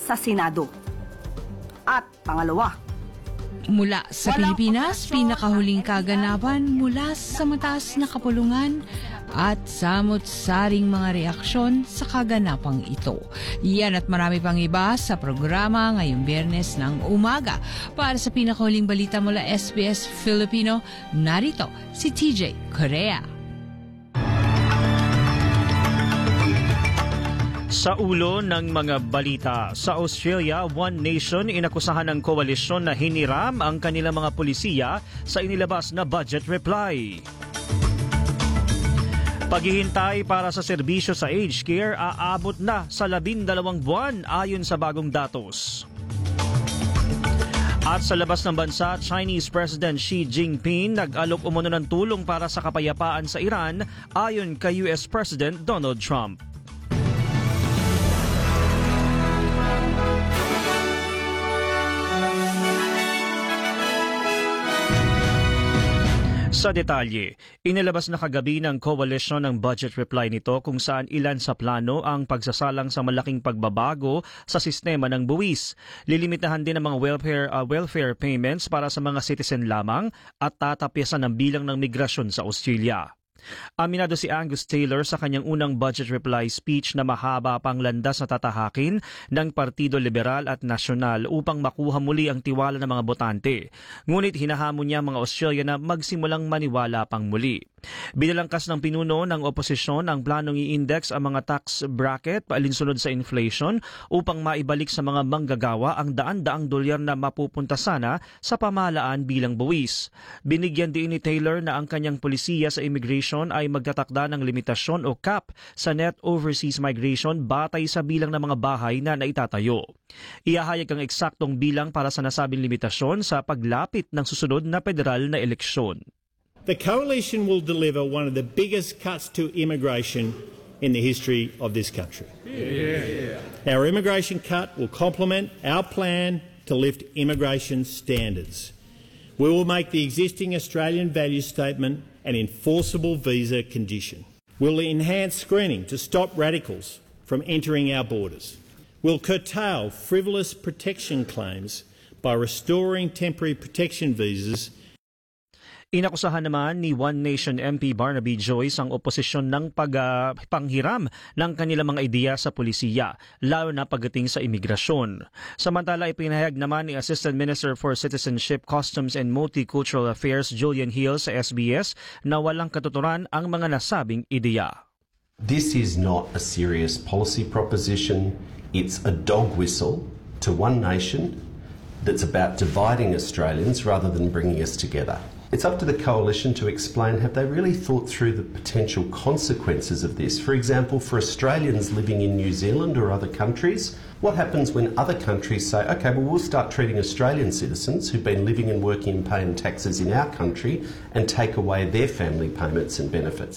sa Senado. At pangalawa, mula sa Pilipinas, pinakahuling kaganapan mula sa mataas na kapulungan at samot-saring mga reaksyon sa kaganapang ito. Yan at marami pang iba sa programa ngayong Biyernes ng umaga. Para sa pinakahuling balita mula SBS Filipino, narito si TJ Korea. Sa ulo ng mga balita, sa Australia, One Nation inakusahan ng koalisyon na hiniram ang kanilang mga pulisiya sa inilabas na budget reply. Paghihintay para sa serbisyo sa aged care aabot na sa 12 buwan ayon sa bagong datos. At sa labas ng bansa, Chinese President Xi Jinping nag-alok umano ng tulong para sa kapayapaan sa Iran ayon kay US President Donald Trump. Sa detalye, inilabas na kagabi ng coalition ng budget reply nito kung saan ilan sa plano ang pagsasalang sa malaking pagbabago sa sistema ng buwis. Lilimitahan din ang mga welfare payments para sa mga citizen lamang at tatapyasan ang bilang ng migrasyon sa Australia. Aminado si Angus Taylor sa kanyang unang budget reply speech na mahaba pang landas na tatahakin ng Partido Liberal at Nasyonal upang makuha muli ang tiwala ng mga botante. Ngunit hinahamon niya mga Australian na magsimulang maniwala pang muli. Binalangkas ng pinuno ng oposisyon ang planong i-index ang mga tax bracket paalinsunod sa inflation upang maibalik sa mga manggagawa ang daan-daang dolyar na mapupunta sana sa pamahalaan bilang buwis. Binigyan din ni Taylor na ang kanyang polisiya sa immigration ay magtatakda ng limitasyon o cap sa net overseas migration batay sa bilang ng mga bahay na naitatayo. Ihahayag ang eksaktong bilang para sa nasabing limitasyon sa paglapit ng susunod na federal na eleksyon. The coalition will deliver one of the biggest cuts to immigration in the history of this country. Yeah. Our immigration cut will complement our plan to lift immigration standards. We will make the existing Australian Values Statement an enforceable visa condition. We'll enhance screening to stop radicals from entering our borders. We'll curtail frivolous protection claims by restoring temporary protection visas. Inakusahan naman ni One Nation MP Barnaby Joyce ang oposisyon ng panghiram ng kanilang mga ideya sa pulisiya, lalo na pagdating sa imigrasyon. Samantala, ipinahayag naman ni Assistant Minister for Citizenship, Customs and Multicultural Affairs Julian Hill sa SBS na walang katuturan ang mga nasabing ideya. This is not a serious policy proposition. It's a dog whistle to One Nation that's about dividing Australians rather than bringing us together. It's up to the coalition to explain, have they really thought through the potential consequences of this? For example, for Australians living in New Zealand or other countries, what happens when other countries say, OK, well, we'll start treating Australian citizens who've been living and working and paying taxes in our country and take away their family payments and benefits?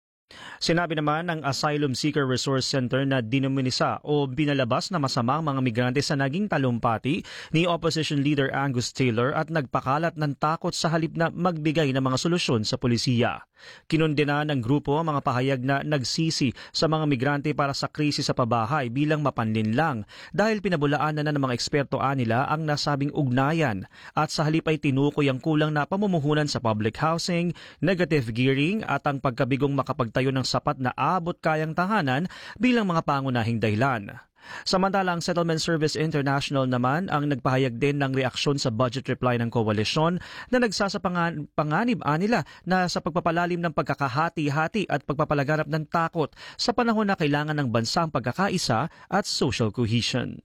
Sinabi naman ng Asylum Seeker Resource Center na dinominisa o binalabas na masamang mga migrante sa naging talumpati ni Opposition Leader Angus Taylor at nagpakalat ng takot sa halip na magbigay ng mga solusyon sa pulisiya. Kinundena ng grupo ang mga pahayag na nagsisi sa mga migrante para sa krisis sa pabahay bilang mapanlinlang dahil pinabulaanan na ng mga eksperto nila ang nasabing ugnayan at sa halip ay tinukoy ang kulang na pamumuhunan sa public housing, negative gearing at ang pagkabigong makapagtayo ng sapat na abot kayang tahanan bilang mga pangunahing dahilan. Samantala, ang Settlement Service International naman ang nagpahayag din ng reaksyon sa budget reply ng koalisyon na nagsasapanganib nila na sa pagpapalalim ng pagkakahati-hati at pagpapalaganap ng takot sa panahon na kailangan ng bansang pagkakaisa at social cohesion.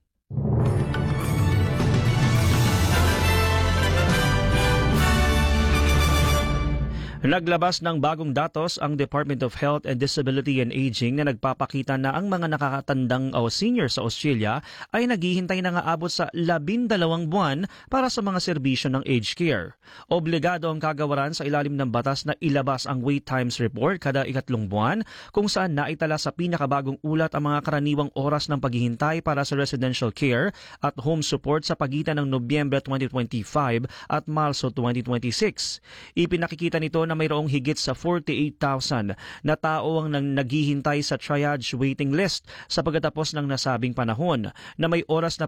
Naglabas ng bagong datos ang Department of Health and Disability and Aging na nagpapakita na ang mga nakakatandang o senior sa Australia ay naghihintay na nga abot sa 12 buwan para sa mga serbisyo ng aged care. Obligado ang kagawaran sa ilalim ng batas na ilabas ang wait times report kada 3 buwan kung saan naitala sa pinakabagong ulat ang mga karaniwang oras ng paghihintay para sa residential care at home support sa pagitan ng Nobyembre 2025 at Marso 2026. Ipinakikita nito na mayroong higit sa 48,000 na tao ang naghihintay sa triage waiting list sa pagkatapos ng nasabing panahon na may oras na